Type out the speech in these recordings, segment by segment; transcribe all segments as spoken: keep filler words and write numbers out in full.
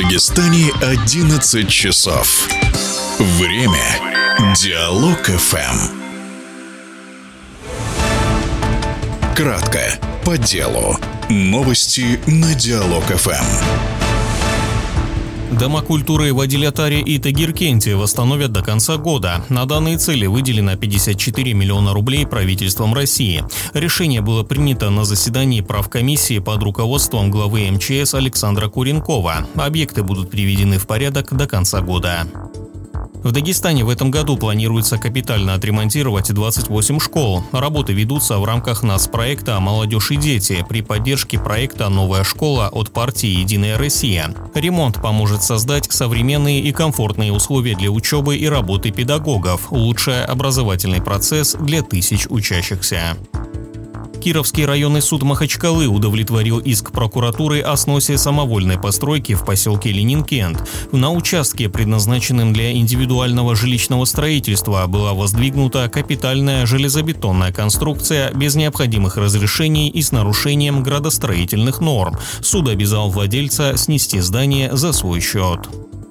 Дагестане одиннадцать часов. Время Диалог эф эм. Кратко, по делу. Новости на Диалог эф эм. Дома культуры в Адилятаре и Тагиркенте восстановят до конца года. На данные цели выделено пятьдесят четыре миллиона рублей правительством России. Решение было принято на заседании правкомиссии под руководством главы эм че эс Александра Куренкова. Объекты будут приведены в порядок до конца года. В Дагестане в этом году планируется капитально отремонтировать двадцать восемь школ. Работы ведутся в рамках нацпроекта «Молодежь и дети» при поддержке проекта «Новая школа» от партии «Единая Россия». Ремонт поможет создать современные и комфортные условия для учебы и работы педагогов, улучшая образовательный процесс для тысяч учащихся. Кировский районный суд Махачкалы удовлетворил иск прокуратуры о сносе самовольной постройки в поселке Ленин-Кент. На участке, предназначенном для индивидуального жилищного строительства, была воздвигнута капитальная железобетонная конструкция без необходимых разрешений и с нарушением градостроительных норм. Суд обязал владельца снести здание за свой счет.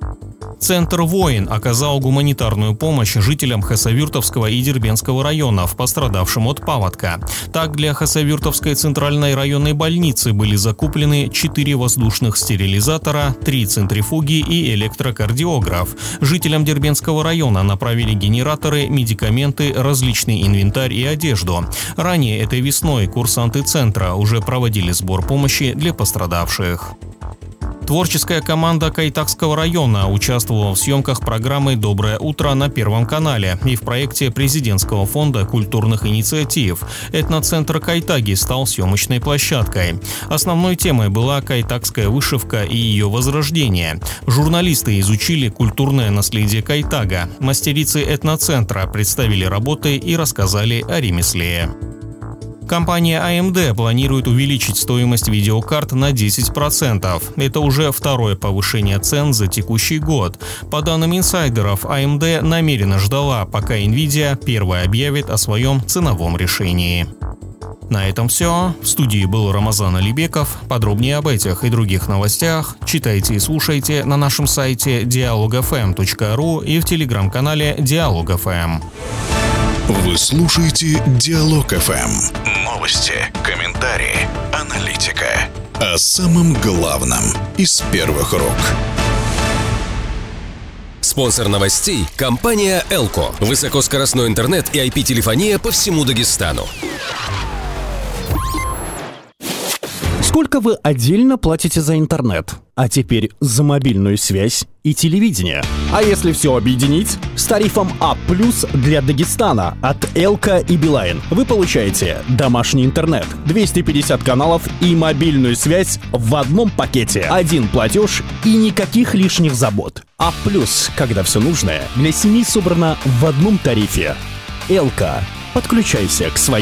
Центр «Воин» оказал гуманитарную помощь жителям Хасавюртовского и Дербентского районов, пострадавшим от паводка. Так, для Хасавюртовской центральной районной больницы были закуплены четыре воздушных стерилизатора, три центрифуги и электрокардиограф. Жителям Дербентского района направили генераторы, медикаменты, различный инвентарь и одежду. Ранее этой весной курсанты центра уже проводили сбор помощи для пострадавших. Творческая команда Кайтакского района участвовала в съемках программы «Доброе утро» на Первом канале и в проекте Президентского фонда культурных инициатив. Этноцентр Кайтаги стал съемочной площадкой. Основной темой была кайтакская вышивка и ее возрождение. Журналисты изучили культурное наследие Кайтага. Мастерицы этноцентра представили работы и рассказали о ремесле. Компания а эм дэ планирует увеличить стоимость видеокарт на десять процентов. Это уже второе повышение цен за текущий год. По данным инсайдеров, а эм дэ намеренно ждала, пока Nvidia первая объявит о своем ценовом решении. На этом все. В студии был Рамазан Алибеков. Подробнее об этих и других новостях читайте и слушайте на нашем сайте диалог эф эм точка ру и в телеграм-канале Диалог эф эм. Вы слушаете Диалог эф эм. Новости, комментарии, аналитика. О самом главном из первых рук. Спонсор новостей – компания «Элко». Высокоскоростной интернет и ай пи-телефония по всему Дагестану. Сколько вы отдельно платите за интернет? А теперь за мобильную связь и телевидение. А если все объединить? С тарифом А плюс для Дагестана от Элка и Билайн вы получаете домашний интернет, двести пятьдесят каналов и мобильную связь в одном пакете. Один платеж и никаких лишних забот. А плюс, когда все нужное для семьи собрано в одном тарифе. Элка. Подключайся к своей